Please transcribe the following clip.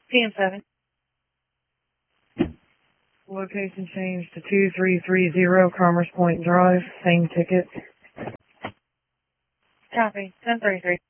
PM7. Location changed to 2330 Commerce Point Drive. Same ticket. Copy. 1033.